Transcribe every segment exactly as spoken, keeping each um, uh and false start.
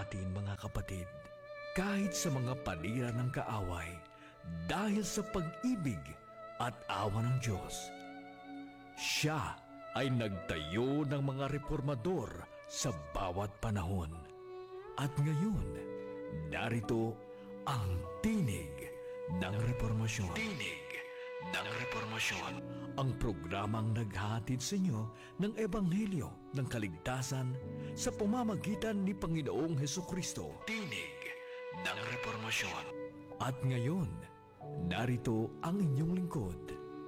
natin mga kapatid, kahit sa mga panira ng kaaway, dahil sa pag-ibig at awa ng Diyos. Siya ay nagtayo ng mga reformador sa bawat panahon. At ngayon, narito ang tinig ng reformasyon. Tinig ng reformasyon. Ang programang naghahatid sa inyo ng Ebanghelyo ng Kaligtasan sa pamamagitan ni Panginoong Hesukristo. Tinig ng reformasyon. At ngayon, narito ang inyong lingkod.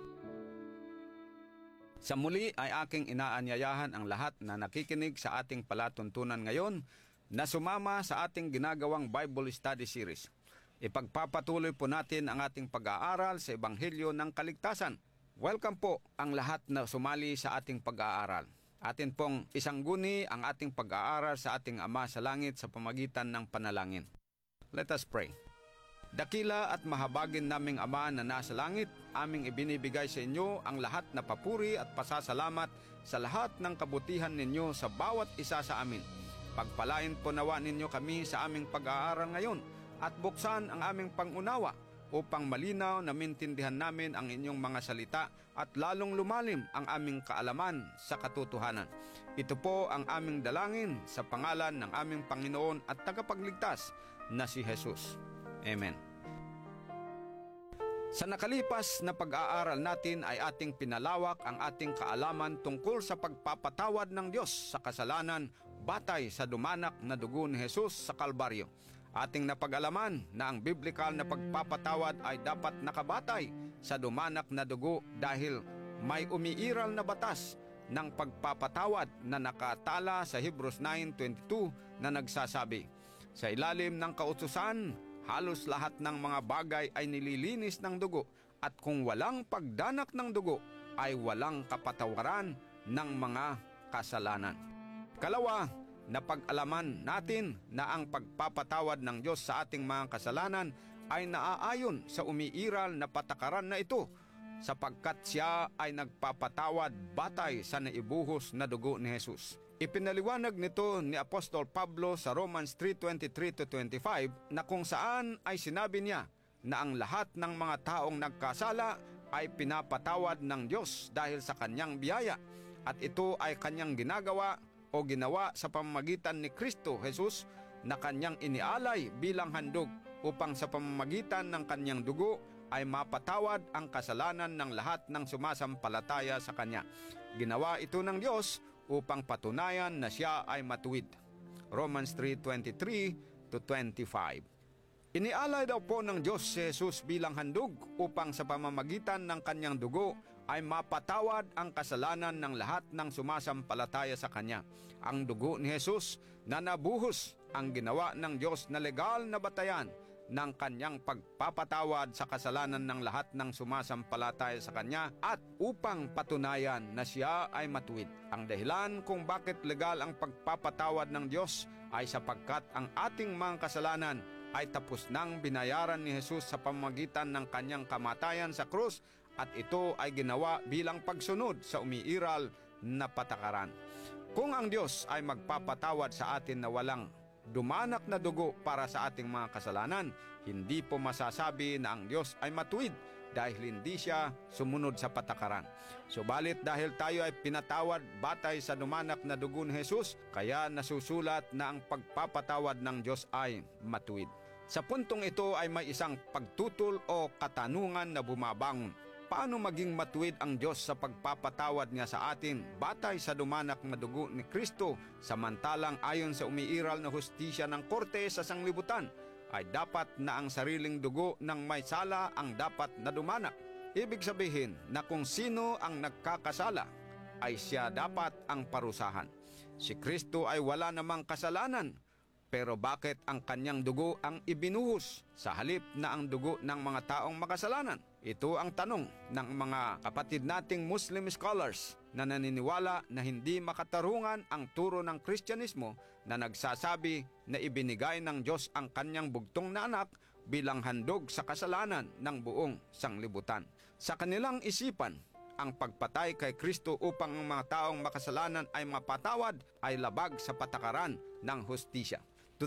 Sa muli ay aking inaanyayahan ang lahat na nakikinig sa ating palatuntunan ngayon na sumama sa ating ginagawang Bible Study Series. Ipagpapatuloy po natin ang ating pag-aaral sa Ebanghelyo ng Kaligtasan. Welcome po ang lahat na sumali sa ating pag-aaral. Atin pong isangguni ang ating pag-aaral sa ating Ama sa Langit sa pamagitan ng panalangin. Let us pray. Dakila at mahabagin naming Ama na nasa langit, aming ibinibigay sa inyo ang lahat na papuri at pasasalamat sa lahat ng kabutihan ninyo sa bawat isa sa amin. Pagpalain po nawa ninyo kami sa aming pag-aaral ngayon at buksan ang aming pangunawa upang malinaw na maintindihan namin ang inyong mga salita at lalong lumalim ang aming kaalaman sa katotohanan. Ito po ang aming dalangin sa pangalan ng aming Panginoon at tagapagligtas na si Jesus. Amen. Sa nakalipas na pag-aaral natin ay ating pinalawak ang ating kaalaman tungkol sa pagpapatawad ng Diyos sa kasalanan batay sa dumanak na dugo ni Jesus sa Kalbaryo. Ating napag-alaman na ang biblikal na pagpapatawad ay dapat nakabatay sa dumanak na dugo dahil may umiiral na batas ng pagpapatawad na nakatala sa Hebrews nine twenty-two na nagsasabi, sa ilalim ng kautusan, halos lahat ng mga bagay ay nililinis ng dugo at kung walang pagdanak ng dugo ay walang kapatawaran ng mga kasalanan. Kalawa, napag-alaman natin na ang pagpapatawad ng Diyos sa ating mga kasalanan ay naaayon sa umiiral na patakaran na ito sapagkat siya ay nagpapatawad batay sa naibuhos na dugo ni Jesus. Ipinaliwanag nito ni Apostol Pablo sa Romans three twenty-three to twenty-five na kung saan ay sinabi niya na ang lahat ng mga taong nagkasala ay pinapatawad ng Diyos dahil sa kanyang biyaya at ito ay kanyang ginagawa o ginawa sa pamamagitan ni Kristo Jesus na kanyang inialay bilang handog upang sa pamamagitan ng kanyang dugo ay mapatawad ang kasalanan ng lahat ng sumasampalataya sa kanya. Ginawa ito ng Diyos upang patunayan na siya ay matuwid. Romans three twenty-three to twenty-five. Inialay daw po ng Diyos si Jesus bilang handog upang sa pamamagitan ng kanyang dugo ay mapatawad ang kasalanan ng lahat ng sumasampalataya sa kanya. Ang dugo ni Jesus na nabuhos ang ginawa ng Diyos na legal na batayan ng kanyang pagpapatawad sa kasalanan ng lahat ng sumasampalataya sa kanya at upang patunayan na siya ay matuwid. Ang dahilan kung bakit legal ang pagpapatawad ng Diyos ay sapagkat ang ating mga kasalanan ay tapos nang binayaran ni Jesus sa pamamagitan ng kanyang kamatayan sa krus at ito ay ginawa bilang pagsunod sa umiiral na patakaran. Kung ang Diyos ay magpapatawad sa atin na walang dumanak na dugo para sa ating mga kasalanan, hindi po masasabi na ang Diyos ay matuwid dahil hindi siya sumunod sa patakaran. Subalit dahil tayo ay pinatawad batay sa dumanak na dugo ni Jesus, kaya nasusulat na ang pagpapatawad ng Diyos ay matuwid. Sa puntong ito ay may isang pagtutol o katanungan na bumabangon. Paano maging matuwid ang Diyos sa pagpapatawad niya sa atin batay sa dumanak na dugo ni Kristo samantalang ayon sa umiiral na hustisya ng korte sa sanglibutan ay dapat na ang sariling dugo ng may sala ang dapat na dumanak? Ibig sabihin na kung sino ang nagkakasala ay siya dapat ang parusahan. Si Kristo ay wala namang kasalanan. Pero bakit ang kanyang dugo ang ibinuhos sa halip na ang dugo ng mga taong makasalanan? Ito ang tanong ng mga kapatid nating Muslim scholars na naniniwala na hindi makatarungan ang turo ng Kristyanismo na nagsasabi na ibinigay ng Diyos ang kanyang bugtong na anak bilang handog sa kasalanan ng buong sanglibutan. Sa kanilang isipan, ang pagpatay kay Kristo upang ang mga taong makasalanan ay mapatawad ay labag sa patakaran ng hustisya.